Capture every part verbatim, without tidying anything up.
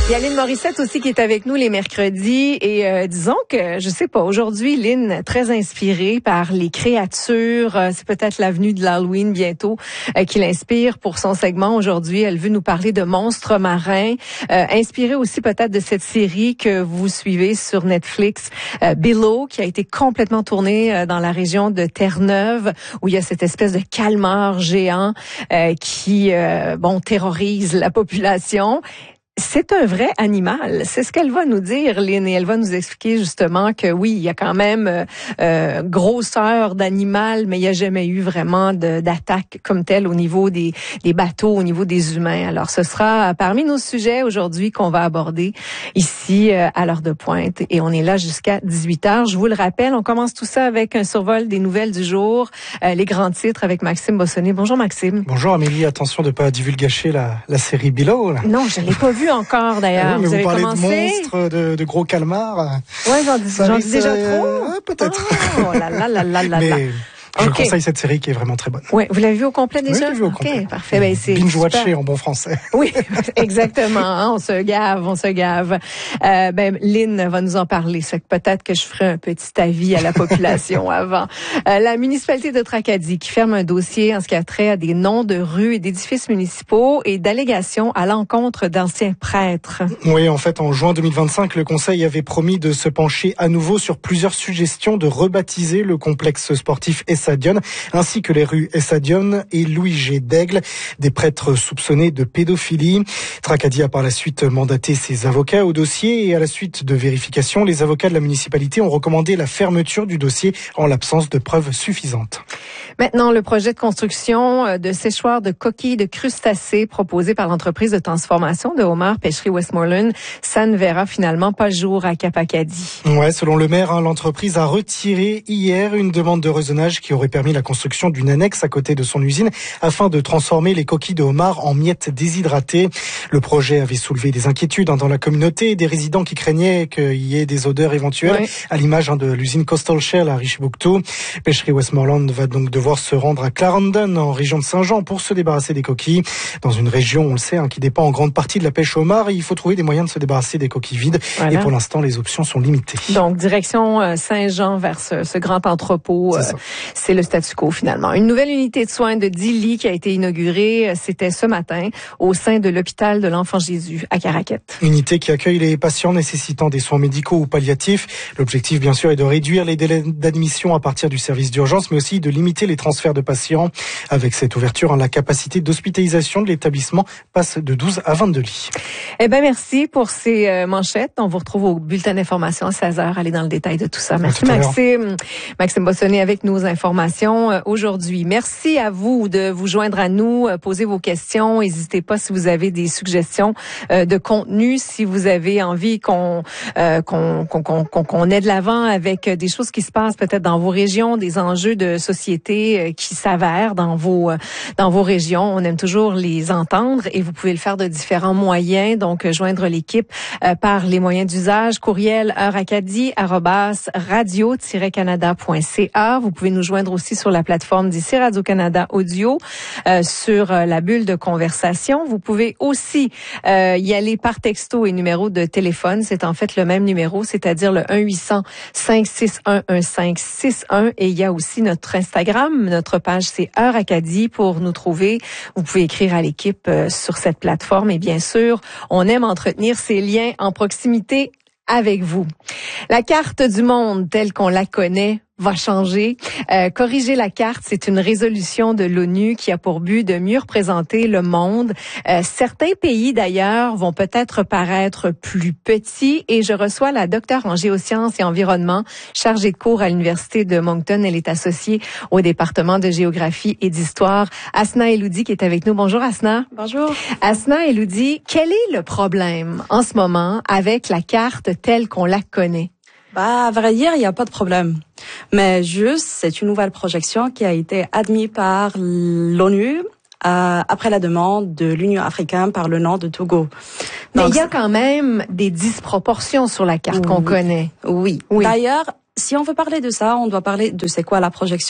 Il y a Lynn Morissette aussi qui est avec nous les mercredis et euh, disons que, je sais pas, aujourd'hui, Lynn, très inspirée par les créatures, euh, c'est peut-être l'avenue de l'Halloween bientôt euh, qui l'inspire pour son segment aujourd'hui. Elle veut nous parler de monstres marins, euh, inspirée aussi peut-être de cette série que vous suivez sur Netflix, euh, Below, qui a été complètement tournée euh, dans la région de Terre-Neuve, où il y a cette espèce de calmar géant euh, qui, euh, bon, terrorise la population. C'est un vrai animal. C'est ce qu'elle va nous dire, Lynn, et elle va nous expliquer justement que oui, il y a quand même euh, euh, grosseur d'animal, mais il n'y a jamais eu vraiment de, d'attaque comme telle au niveau des, des bateaux, au niveau des humains. Alors, ce sera parmi nos sujets aujourd'hui qu'on va aborder ici euh, à l'heure de pointe, et on est là jusqu'à dix-huit heures. Je vous le rappelle, on commence tout ça avec un survol des nouvelles du jour, euh, les grands titres avec Maxime Bossonné. Bonjour Maxime. Bonjour Amélie, attention de ne pas divulgacher la, la série Below. Là. Non, je ne l'ai pas vu encore d'ailleurs. Ah oui, mais vous, vous avez parlez commencé? de monstres, de, de gros calmars. Ouais, j'en dis, j'en dis déjà euh, trop. euh, Peut-être. Oh là là là là là là. Mais je okay. conseille cette série qui est vraiment très bonne. Oui, vous l'avez vu au complet déjà? Oui, je l'ai vu au okay, complet. Parfait. Ben, c'est binge-watché en bon français. Oui, exactement. Hein, on se gave, on se gave. Euh, ben, Lynn va nous en parler. C'est que peut-être que je ferai un petit avis à la population avant. Euh, la municipalité de Tracadie qui ferme un dossier en ce qui a trait à des noms de rues et d'édifices municipaux et d'allégations à l'encontre d'anciens prêtres. Oui, en fait, en juin deux mille vingt-cinq, le Conseil avait promis de se pencher à nouveau sur plusieurs suggestions de rebaptiser le complexe sportif Essadion, ainsi que les rues Essadion et Louis G. d'Aigle, des prêtres soupçonnés de pédophilie. Tracadie a par la suite mandaté ses avocats au dossier, et à la suite de vérifications, les avocats de la municipalité ont recommandé la fermeture du dossier en l'absence de preuves suffisantes. Maintenant, le projet de construction de séchoir de coquilles de crustacés proposé par l'entreprise de transformation de homards Pêcherie Westmoreland, ça ne verra finalement pas le jour à Cap-Acadie. Ouais, selon le maire, hein, l'entreprise a retiré hier une demande de rezonage qui aurait permis la construction d'une annexe à côté de son usine afin de transformer les coquilles de homard en miettes déshydratées. Le projet avait soulevé des inquiétudes hein, dans la communauté et des résidents qui craignaient qu'il y ait des odeurs éventuelles, oui. à l'image hein, de l'usine Coastal Shell à Richibouctou. Pêcherie Westmoreland va donc devoir se rendre à Clarendon, en région de Saint-Jean, pour se débarrasser des coquilles. Dans une région, on le sait, hein, qui dépend en grande partie de la pêche au homard, il faut trouver des moyens de se débarrasser des coquilles vides. Voilà. Et pour l'instant, les options sont limitées. Donc, direction euh, Saint-Jean vers ce, ce grand entrepôt. Euh, c'est le statu quo, finalement. Une nouvelle unité de soins de dix lits qui a été inaugurée, c'était ce matin, au sein de l'hôpital de l'Enfant Jésus à Caraquette. Unité qui accueille les patients nécessitant des soins médicaux ou palliatifs. L'objectif, bien sûr, est de réduire les délais d'admission à partir du service d'urgence, mais aussi de limiter les transferts de patients. Avec cette ouverture, hein, la capacité d'hospitalisation de l'établissement passe de douze à vingt-deux lits. Eh ben merci pour ces euh, manchettes. On vous retrouve au bulletin d'information à seize heures. Allez dans le détail de tout ça. Merci tout Maxime. Maxime Bossonné avec nos informations euh, aujourd'hui. Merci à vous de vous joindre à nous, euh, poser vos questions. N'hésitez pas si vous avez des suggestions euh, de contenu, si vous avez envie qu'on euh, qu'on qu'on qu'on qu'on ait de l'avant avec des choses qui se passent peut-être dans vos régions, des enjeux de société euh, qui s'avèrent dans vos euh, dans vos régions. On aime toujours les entendre et vous pouvez le faire de différents moyens. Donc euh, joindre l'équipe euh, par les moyens d'usage, courriel heuracadie arobase radio tiret canada point c a. Vous pouvez nous joindre aussi sur la plateforme d'ici Radio-Canada Audio, euh, sur euh, la bulle de conversation. Vous pouvez aussi euh, y aller par texto et numéro de téléphone. C'est en fait le même numéro, c'est-à-dire le un huit cents cinq six un un cinq six un. Et il y a aussi notre Instagram. Notre page, c'est Heure Acadie pour nous trouver. Vous pouvez écrire à l'équipe euh, sur cette plateforme. Et bien sûr, on aime entretenir ces liens en proximité avec vous. La carte du monde telle qu'on la connaît va changer. Euh, corriger la carte, c'est une résolution de l'ONU qui a pour but de mieux représenter le monde. Euh, certains pays, d'ailleurs, vont peut-être paraître plus petits. Et je reçois la docteure en géosciences et environnement, chargée de cours à l'Université de Moncton. Elle est associée au département de géographie et d'histoire. Asna Eloudi qui est avec nous. Bonjour Asna. Bonjour. Asna Eloudi, quel est le problème en ce moment avec la carte telle qu'on la connaît? Bah, à vrai dire, il n'y a pas de problème. Mais juste, c'est une nouvelle projection qui a été admise par l'ONU euh, après la demande de l'Union africaine par le nom de Togo. Mais il y a quand même des disproportions sur la carte oui. qu'on connaît. Oui. oui. D'ailleurs, si on veut parler de ça, on doit parler de c'est quoi la projection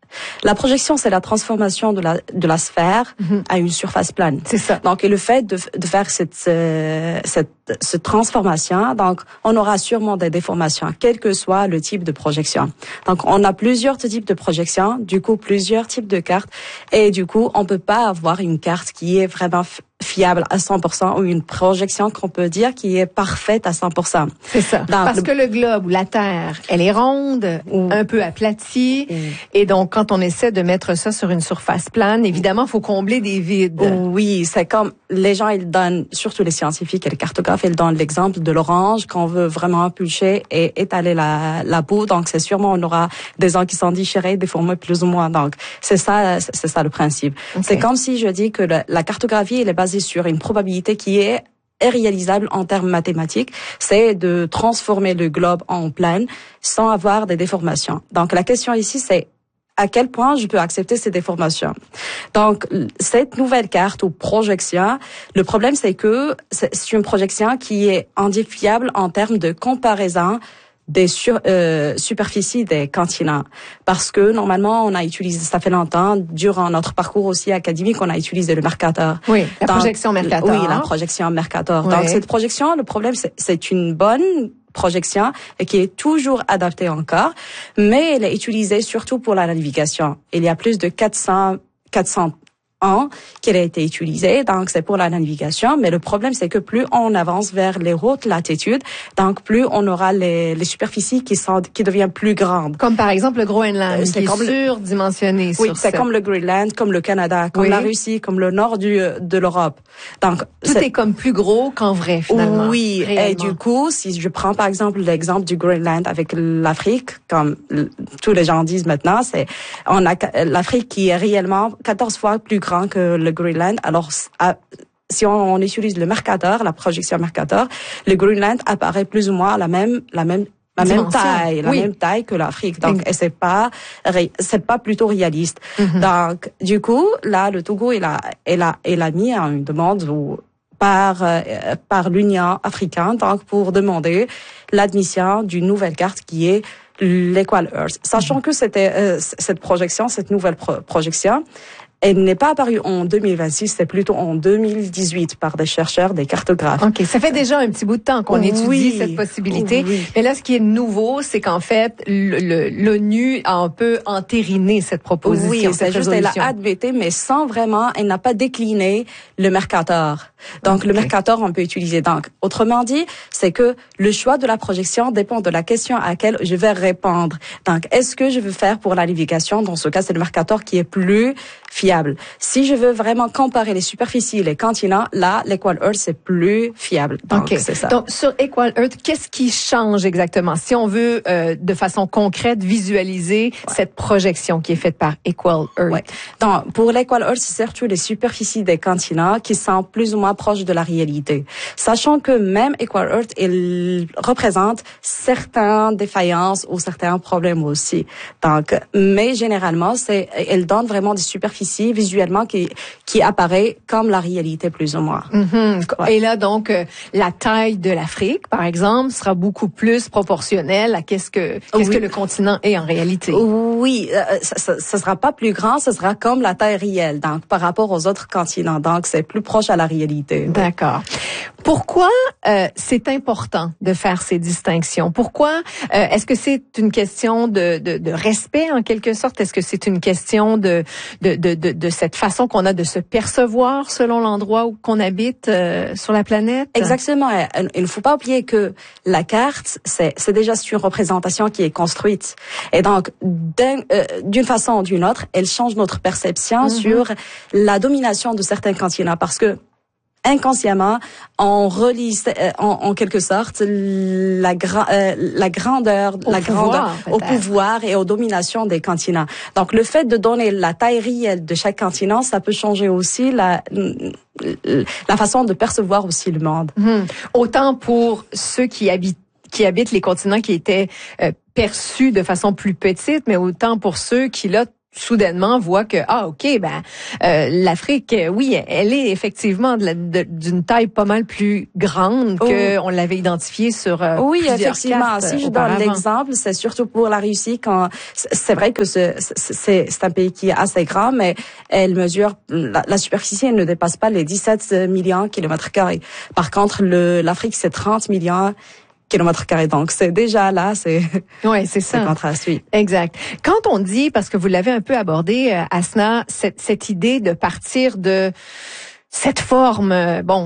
La projection, c'est la transformation de la de la sphère mm-hmm. à une surface plane. C'est ça. Donc, et le fait de, de faire cette, euh, cette cette transformation, donc on aura sûrement des déformations, quel que soit le type de projection. Donc, on a plusieurs types de projections, du coup plusieurs types de cartes, et du coup, on peut pas avoir une carte qui est vraiment fiable à cent pour cent ou une projection qu'on peut dire qui est parfaite à cent pour cent. C'est ça. Donc, Parce le... que le globe ou la Terre, elle est ronde, mmh. un peu aplatie, mmh. et donc quand on essaie de mettre ça sur une surface plane, évidemment, il faut combler des vides. Oui, c'est comme les gens, ils donnent, surtout les scientifiques et les cartographes, ils donnent l'exemple de l'orange qu'on veut vraiment impulcher et étaler la, la peau. Donc, c'est sûrement, on aura des ans qui sont déchirés, déformés plus ou moins. Donc, c'est ça, c'est ça le principe. Okay. C'est comme si je dis que le, la cartographie, elle est basée sur une probabilité qui est irréalisable en termes mathématiques, c'est de transformer le globe en plane sans avoir des déformations. Donc, la question ici, c'est à quel point je peux accepter ces déformations. Donc, cette nouvelle carte ou projection, le problème, c'est que c'est une projection qui est indifiable en termes de comparaison des sur, euh, superficies des continents. Parce que, normalement, on a utilisé, ça fait longtemps, durant notre parcours aussi académique, on a utilisé le Mercator. Oui, la Donc, projection Mercator. Oui, la projection Mercator. Oui. Donc, cette projection, le problème, c'est, c'est une bonne projection et qui est toujours adaptée encore, mais elle est utilisée surtout pour la navigation. Il y a plus de quatre cents, quatre cents ans qu'elle a été utilisée, donc c'est pour la navigation, mais le problème c'est que plus on avance vers les hautes latitudes, donc plus on aura les, les superficies qui sont qui deviennent plus grandes. Comme par exemple le Groenland, euh, c'est qui comme est surdimensionné. Oui, sur c'est ce... comme le Groenland, comme le Canada, comme oui. la Russie, comme le nord du de l'Europe. Donc tout est... est comme plus gros qu'en vrai finalement. Oui, réellement. Et du coup, si je prends par exemple l'exemple du Groenland avec l'Afrique, comme tous les gens disent maintenant, c'est on a l'Afrique qui est réellement quatorze fois plus grand que le Groenland. Alors, à, si on, on utilise le Mercator, la projection Mercator, le Groenland apparaît plus ou moins la même, la même, la Dimension. même taille, la oui. même taille que l'Afrique. Donc, et c'est pas, c'est pas plutôt réaliste. Mm-hmm. Donc, du coup, là, le Togo, il a, il a, il a mis une demande où, par, euh, par l'Union africaine, donc, pour demander l'admission d'une nouvelle carte qui est l'Equal Earth. Sachant mm-hmm. que c'était, euh, cette projection, cette nouvelle pro- projection, elle n'est pas apparue en deux mille vingt-six, c'est plutôt en deux mille dix-huit par des chercheurs, des cartographes. OK, ça fait déjà un petit bout de temps qu'on oui, étudie cette possibilité. Oui. Mais là, ce qui est nouveau, c'est qu'en fait, l'ONU a un peu entériné cette proposition, oui, cette c'est juste résolution. Elle a admetté, mais sans vraiment, elle n'a pas décliné le Mercator. Donc, okay. le Mercator, on peut utiliser. Donc, autrement dit, c'est que le choix de la projection dépend de la question à laquelle je vais répondre. Donc, est-ce que je veux faire pour la navigation? Dans ce cas, c'est le Mercator qui est plus fiable. Si je veux vraiment comparer les superficies, les continents, là, l'Equal Earth, c'est plus fiable. Donc, okay. c'est ça. Donc, sur Equal Earth, qu'est-ce qui change exactement? Si on veut, euh, de façon concrète, visualiser ouais. cette projection qui est faite par Equal Earth. Ouais. Donc, pour l'Equal Earth, c'est surtout les superficies des continents qui sont plus ou moins proches de la réalité. Sachant que même Equal Earth, il représente certaines défaillances ou certains problèmes aussi. Donc, mais généralement, c'est, elle donne vraiment des superficies visuellement qui, qui apparaît comme la réalité plus ou moins. Mm-hmm. Ouais. Et là, donc, euh, la taille de l'Afrique, par exemple, sera beaucoup plus proportionnelle à qu'est-ce que, qu'est-ce oui. que le continent est en réalité. Oui, euh, ça, ça, ça sera pas plus grand, ce sera comme la taille réelle, donc, par rapport aux autres continents. Donc, c'est plus proche à la réalité. D'accord. Pourquoi euh, c'est important de faire ces distinctions? Pourquoi euh, est-ce que c'est une question de, de, de respect en quelque sorte? Est-ce que c'est une question de de, de, de, de cette façon qu'on a de se percevoir selon l'endroit où qu'on habite euh, sur la planète? Exactement. Il ne faut pas oublier que la carte, c'est, c'est déjà une représentation qui est construite. Et donc, d'un, euh, d'une façon ou d'une autre, elle change notre perception mm-hmm. sur la domination de certains continents parce que inconsciemment, on relie en, en quelque sorte la, gra, euh, la grandeur, au la pouvoir, grandeur au pouvoir et aux dominations des continents. Donc, le fait de donner la taille réelle de chaque continent, ça peut changer aussi la la façon de percevoir aussi le monde. Mmh. Autant pour ceux qui habitent qui habitent les continents qui étaient euh, perçus de façon plus petite, mais autant pour ceux qui là soudainement voit que ah ok ben euh, l'Afrique oui elle est effectivement de la, de, d'une taille pas mal plus grande oh. que on l'avait identifié sur euh, oui plusieurs effectivement cartes si je auparavant. donne l'exemple c'est surtout pour la Russie quand c'est vrai que c'est c'est, c'est un pays qui est assez grand mais elle mesure la, la superficie elle ne dépasse pas les dix-sept millions de kilomètres carrés. Par contre le l'Afrique c'est trente millions kilomètres carrés. Donc, c'est déjà là, c'est, ouais, c'est ça. C'est contraste, oui. Exact. Quand on dit, parce que vous l'avez un peu abordé, euh, Asna, cette, cette idée de partir de cette forme, bon,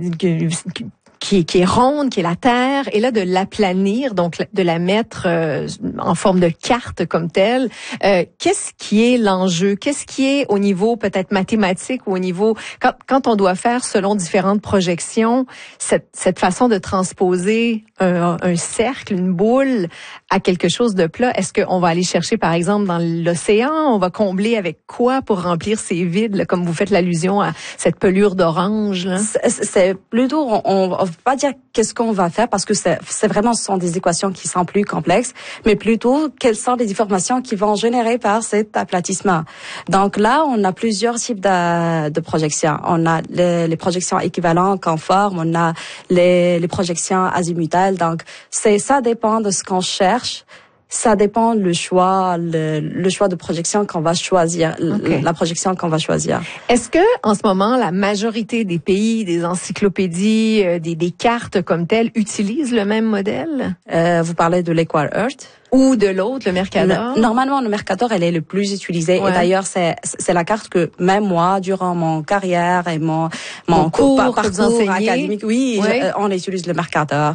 qui, qui est ronde, qui est la Terre, et là de l'aplanir, donc de la mettre euh, en forme de carte comme telle. Euh, qu'est-ce qui est l'enjeu? Qu'est-ce qui est au niveau peut-être mathématique ou au niveau quand, quand on doit faire selon différentes projections cette, cette façon de transposer un, un cercle, une boule à quelque chose de plat? Est-ce qu'on va aller chercher par exemple dans l'océan? On va combler avec quoi pour remplir ces vides, là, comme vous faites l'allusion à cette pelure d'orange? Là? C'est, c'est plutôt on, on pas dire qu'est-ce qu'on va faire parce que c'est, c'est vraiment ce sont des équations qui sont plus complexes, mais plutôt quelles sont les informations qui vont générer par cet aplatissement. Donc là, on a plusieurs types de, de projections. On a les, les projections équivalentes conformes, on a les, les projections azimutales. Donc c'est ça dépend de ce qu'on cherche. Ça dépend le choix, le, le choix de projection qu'on va choisir, okay. La projection qu'on va choisir. Est-ce que en ce moment la majorité des pays, des encyclopédies, euh, des, des cartes comme telles utilisent le même modèle? Euh, vous parlez de l'Equal Earth? Ou de l'autre, le Mercator? Le, normalement, le Mercator, elle est le plus utilisé. Ouais. Et d'ailleurs, c'est c'est la carte que même moi, durant mon carrière et mon mon, mon cours, cours parcours académique, oui, ouais. je, on utilise le Mercator.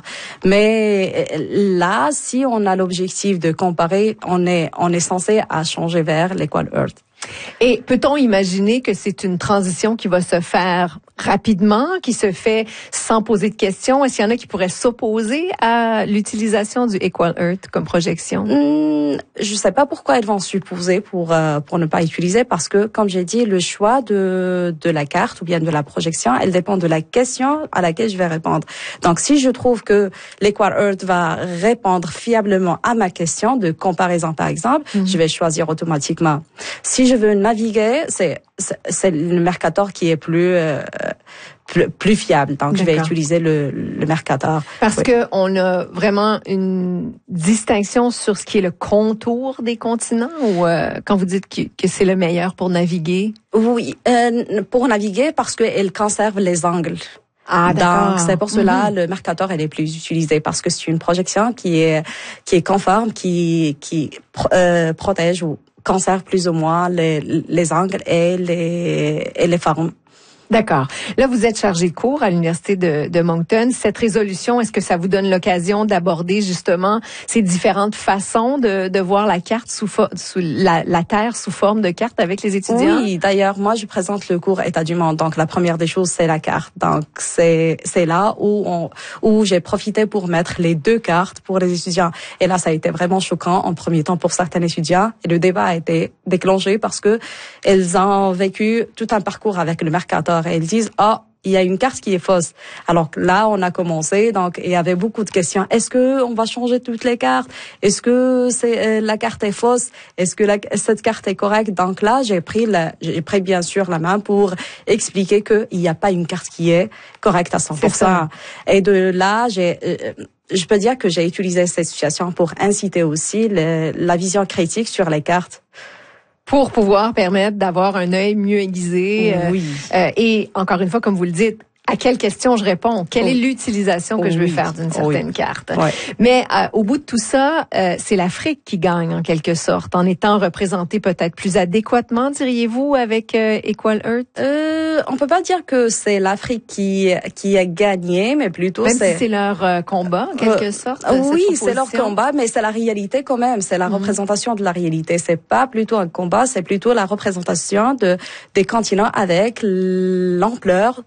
Mais là, si on a l'objectif de comparer, on est on est censé à changer vers l'Equal Earth. Et peut-on imaginer que c'est une transition qui va se faire rapidement, qui se fait sans poser de questions? Est-ce qu'il y en a qui pourraient s'opposer à l'utilisation du Equal Earth comme projection? Mmh, je sais pas pourquoi elles vont s'opposer pour euh, pour ne pas utiliser, parce que comme j'ai dit, le choix de de la carte ou bien de la projection, elle dépend de la question à laquelle je vais répondre. Donc si je trouve que l'Equal Earth va répondre fiablement à ma question de comparaison par exemple, mmh. je vais choisir automatiquement. Si je veux naviguer, c'est c'est, c'est le Mercator qui est plus euh, plus, plus fiable. Donc, D'accord. je vais utiliser le, le Mercator. Parce oui. que on a vraiment une distinction sur ce qui est le contour des continents, ou euh, quand vous dites que, que c'est le meilleur pour naviguer? Oui, euh, pour naviguer parce qu'elle conserve les angles. Ah, donc c'est pour cela mm-hmm. le Mercator elle est plus utilisé parce que c'est une projection qui est qui est conforme, qui qui euh, protège ou conserve plus ou moins les, les angles et les, et les formes. D'accord. Là, vous êtes chargé de cours à l'Université de, de Moncton. Cette résolution, est-ce que ça vous donne l'occasion d'aborder justement ces différentes façons de, de voir la carte sous, sous la, la Terre sous forme de carte avec les étudiants? Oui, d'ailleurs, moi, je présente le cours État du monde. Donc, la première des choses, c'est la carte. Donc, c'est c'est là où on où j'ai profité pour mettre les deux cartes pour les étudiants. Et là, ça a été vraiment choquant en premier temps pour certains étudiants. Et le débat a été déclenché parce que elles ont vécu tout un parcours avec le Mercator. Et ils disent, ah, oh, il y a une carte qui est fausse. Alors là, on a commencé, donc il y avait beaucoup de questions. Est-ce que on va changer toutes les cartes? Est-ce que c'est euh, la carte est fausse? Est-ce que la, cette carte est correcte? Donc là, j'ai pris la, j'ai pris bien sûr la main pour expliquer que il n'y a pas une carte qui est correcte à cent pour cent. Et de là, j'ai euh, je peux dire que j'ai utilisé cette situation pour inciter aussi le, la vision critique sur les cartes. Pour pouvoir permettre d'avoir un œil mieux aiguisé. Oui. Euh, et encore une fois, comme vous le dites, à quelle question je réponds? Quelle est l'utilisation que oui. je vais faire d'une certaine oui. carte? Ouais. Mais euh, au bout de tout ça, euh, c'est l'Afrique qui gagne en quelque sorte, en étant représentée peut-être plus adéquatement, diriez-vous, avec euh, Equal Earth? Euh, on peut pas dire que c'est l'Afrique qui qui a gagné, mais plutôt même c'est... si c'est leur euh, combat en quelque euh, sorte. Oui, c'est leur combat, mais c'est la réalité quand même. C'est la mm-hmm. représentation de la réalité. C'est pas plutôt un combat, c'est plutôt la représentation de des continents avec l'ampleur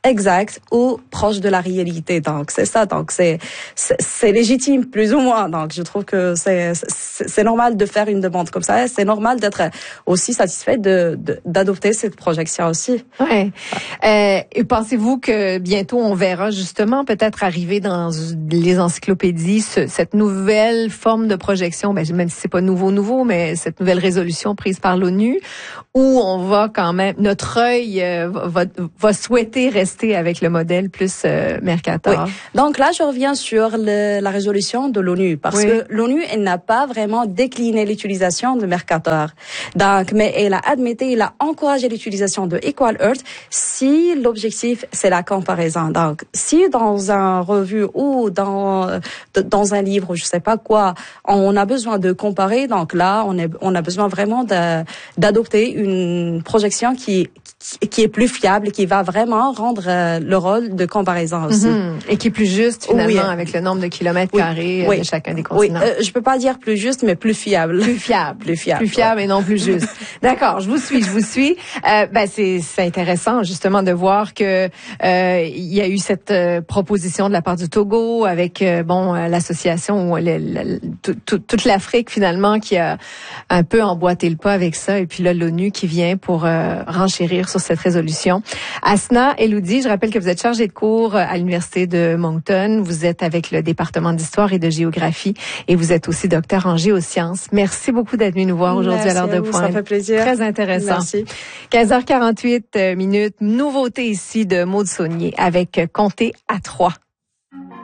exact ou proche de la réalité. Donc c'est ça. Donc c'est c'est, c'est légitime plus ou moins. Donc je trouve que c'est, c'est c'est normal de faire une demande comme ça. C'est normal d'être aussi satisfait de, de d'adopter cette projection aussi. Ouais. Euh, et pensez-vous que bientôt on verra justement peut-être arriver dans les encyclopédies ce, cette nouvelle forme de projection, ben même si c'est pas nouveau nouveau, mais cette nouvelle résolution prise par l'ONU, où on va quand même notre œil euh, va va souhaiter rester avec le modèle plus euh, Mercator. Oui. Donc là, je reviens sur le, la résolution de l'ONU parce oui. que l'ONU elle n'a pas vraiment décliné l'utilisation de Mercator. Donc, mais elle a admis, elle a encouragé l'utilisation de Equal Earth si l'objectif c'est la comparaison. Donc, si dans un revue ou dans dans un livre, je sais pas quoi, on a besoin de comparer. Donc là, on est on a besoin vraiment de, d'adopter une projection qui qui est plus fiable, qui va vraiment rendre euh, le rôle de comparaison aussi. Mm-hmm. Et qui est plus juste finalement oui. avec le nombre de kilomètres oui. carrés oui. de chacun des continents. Oui, euh, je peux pas dire plus juste, mais plus fiable. Plus fiable. plus fiable. Plus fiable ouais. et non plus juste. D'accord, je vous suis, je vous suis. Euh, ben c'est, c'est intéressant justement de voir que euh, il y a eu cette euh, proposition de la part du Togo avec euh, bon euh, l'association, le, le, tout, tout, toute l'Afrique finalement qui a un peu emboîté le pas avec ça, et puis là l'ONU qui vient pour euh, renchérir sur cette résolution. Asna Eloudi, je rappelle que vous êtes chargée de cours à l'Université de Moncton. Vous êtes avec le département d'histoire et de géographie et vous êtes aussi docteur en géosciences. Merci beaucoup d'être venu nous voir aujourd'hui à l'heure de pointe. Ça fait plaisir. Très intéressant. Merci. quinze heures quarante-huit minutes. Nouveauté ici de Maude Saunier avec Compter à trois.